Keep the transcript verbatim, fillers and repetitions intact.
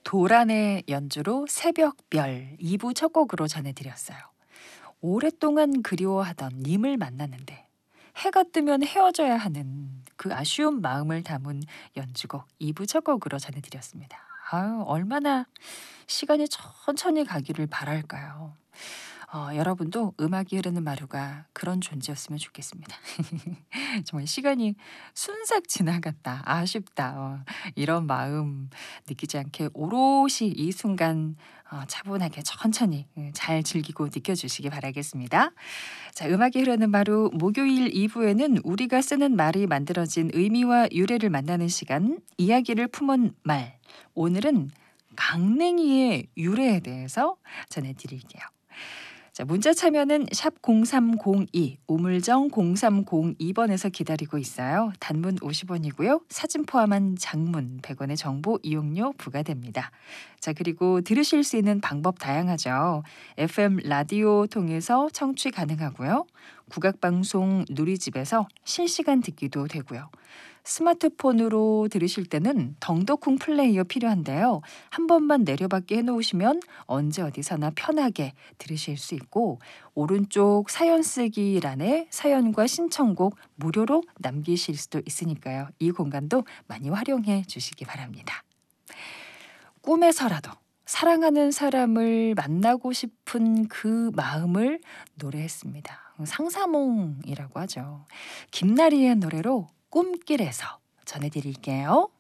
도란의 연주로 새벽별 이 부 첫 곡으로 전해드렸어요. 오랫동안 그리워하던 님을 만났는데 해가 뜨면 헤어져야 하는 그 아쉬운 마음을 담은 연주곡 이 부 첫 곡으로 전해드렸습니다. 아유, 얼마나 시간이 천천히 가기를 바랄까요. 어, 여러분도 음악이 흐르는 마루가 그런 존재였으면 좋겠습니다. 정말 시간이 순삭 지나갔다. 아쉽다. 어, 이런 마음 느끼지 않게 오롯이 이 순간 어, 차분하게 천천히 음, 잘 즐기고 느껴주시기 바라겠습니다. 자, 음악이 흐르는 마루 목요일 이 부에는 우리가 쓰는 말이 만들어진 의미와 유래를 만나는 시간, 이야기를 품은 말. 오늘은 강냉이의 유래에 대해서 전해드릴게요. 자, 문자 참여는 샵 공삼공이, 우물정 공삼공이 번에서 기다리고 있어요. 단문 오십 원이고요. 사진 포함한 장문 백 원의 정보 이용료 부과됩니다. 자, 그리고 들으실 수 있는 방법 다양하죠. 에프엠 라디오 통해서 청취 가능하고요. 국악방송 누리집에서 실시간 듣기도 되고요. 스마트폰으로 들으실 때는 덩더쿵 플레이어 필요한데요. 한 번만 내려받게 해놓으시면 언제 어디서나 편하게 들으실 수 있고, 오른쪽 사연 쓰기란에 사연과 신청곡 무료로 남기실 수도 있으니까요. 이 공간도 많이 활용해 주시기 바랍니다. 꿈에서라도 사랑하는 사람을 만나고 싶은 그 마음을 노래했습니다. 상사몽이라고 하죠. 김나리의 노래로 꿈길에서 전해드릴게요.